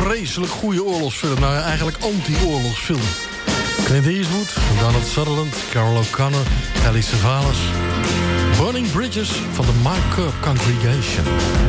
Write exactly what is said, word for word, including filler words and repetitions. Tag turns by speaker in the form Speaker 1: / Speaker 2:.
Speaker 1: vreselijk goede oorlogsfilm. Nou, eigenlijk anti-oorlogsfilm. Clint Eastwood, Donald Sutherland, Carol O'Connor, Telly Savalas. Burning Bridges van de Mike Curb Congregation.